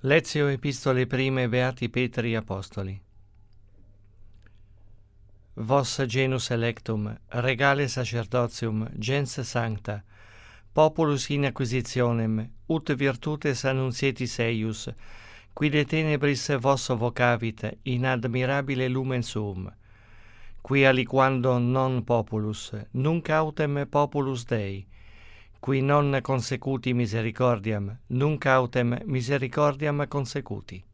Lezio epistole prime beati Petri apostoli. Vos genus electum, regale sacerdotium, gens sancta, populus in acquisitionem, ut virtutes annuncietis eius, qui de tenebris vos vocavit in admirabile lumen suum, qui aliquando non populus, nunc autem populus Dei, qui non consecuti misericordiam, nunc autem misericordiam consecuti.